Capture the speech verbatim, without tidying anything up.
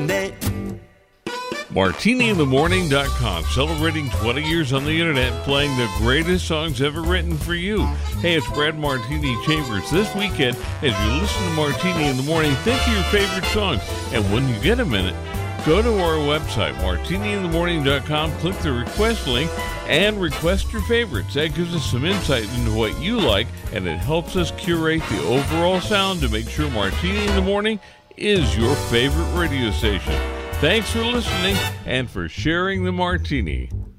Martini in the Morning dot com, celebrating twenty years on the internet, playing the greatest songs ever written for you. Hey, it's Brad Martini Chambers. This weekend, as you listen to Martini in the Morning, think of your favorite songs. And when you get a minute, go to our website, Martini in the Morning dot com, click the request link, and request your favorites. That gives us some insight into what you like, and it helps us curate the overall sound to make sure Martini in the Morning is your favorite radio station. Thanks for listening and for sharing the martini.